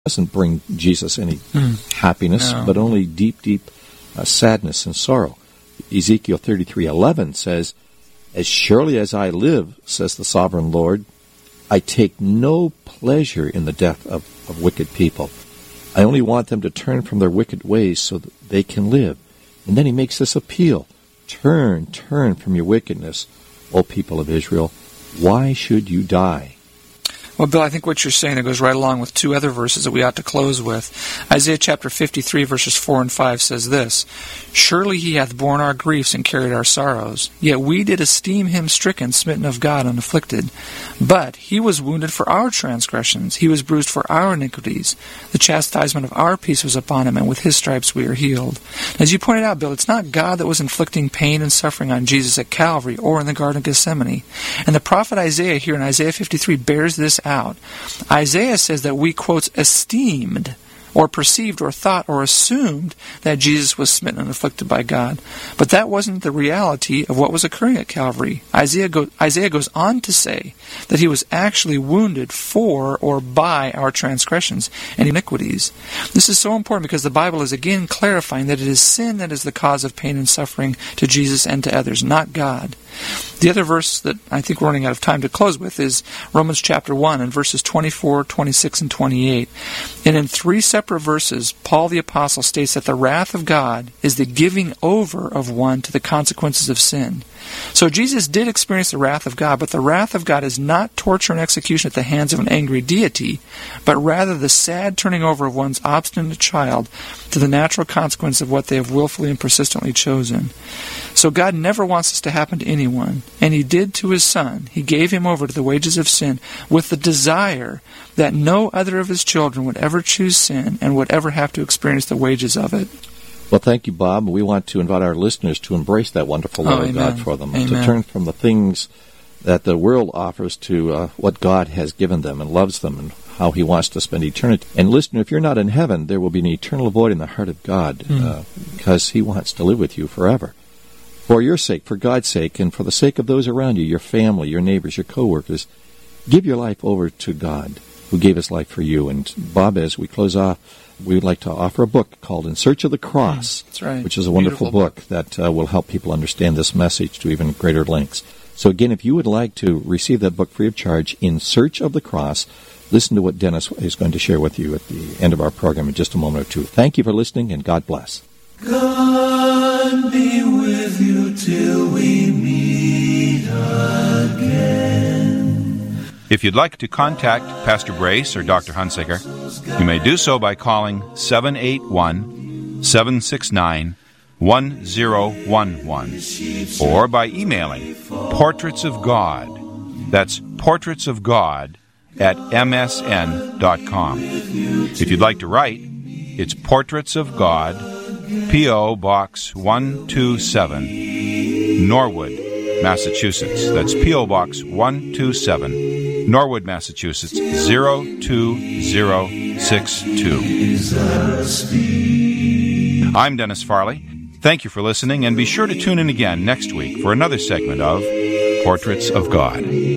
doesn't bring Jesus any happiness, but only deep, deep sadness and sorrow. Ezekiel 33:11 says, "As surely as I live, says the sovereign Lord, I take no pleasure in the death of wicked people. I only want them to turn from their wicked ways so that they can live." And then he makes this appeal. Turn from your wickedness, O people of Israel. Why should you die? Well, Bill, I think what you're saying, it goes right along with two other verses that we ought to close with. Isaiah chapter 53, verses 4 and 5 says this, "Surely he hath borne our griefs and carried our sorrows. Yet we did esteem him stricken, smitten of God, and afflicted. But he was wounded for our transgressions. He was bruised for our iniquities. The chastisement of our peace was upon him, and with his stripes we are healed." As you pointed out, Bill, it's not God that was inflicting pain and suffering on Jesus at Calvary or in the Garden of Gethsemane. And the prophet Isaiah here in Isaiah 53 bears this out. Isaiah says that we, quotes, esteemed or perceived or thought or assumed that Jesus was smitten and afflicted by God. But that wasn't the reality of what was occurring at Calvary. Isaiah goes on to say that he was actually wounded for or by our transgressions and iniquities. This is so important because the Bible is again clarifying that it is sin that is the cause of pain and suffering to Jesus and to others, not God. The other verse that I think we're running out of time to close with is Romans chapter 1 and verses 24, 26, and 28. And in three separate verses, Paul the Apostle states that the wrath of God is the giving over of one to the consequences of sin. So Jesus did experience the wrath of God, but the wrath of God is not torture and execution at the hands of an angry deity, but rather the sad turning over of one's obstinate child to the natural consequence of what they have willfully and persistently chosen. So God never wants this to happen to anyone, and he did to his Son. He gave him over to the wages of sin with the desire that no other of his children would ever choose sin and would ever have to experience the wages of it. Well, thank you, Bob. We want to invite our listeners to embrace that wonderful love of God for them, to turn from the things that the world offers to what God has given them and loves them and how he wants to spend eternity. And listener, if you're not in heaven, there will be an eternal void in the heart of God because he wants to live with you forever. For your sake, for God's sake, and for the sake of those around you, your family, your neighbors, your co-workers, give your life over to God who gave his life for you. And Bob, as we close off, we would like to offer a book called In Search of the Cross, which is a wonderful book that will help people understand this message to even greater lengths. So again, if you would like to receive that book free of charge, In Search of the Cross, listen to what Dennis is going to share with you at the end of our program in just a moment or two. Thank you for listening, and God bless. God be with you till we meet again. If you'd like to contact Pastor Brace or Dr. Hunsaker, you may do so by calling 781-769-1011 or by emailing Portraits of God. That's Portraits of God at msn.com. If you'd like to write, it's Portraits of God, P.O. Box 127, Norwood, Massachusetts. That's P.O. Box 127, Norwood, Massachusetts, 02062. I'm Dennis Farley. Thank you for listening, and be sure to tune in again next week for another segment of Portraits of God.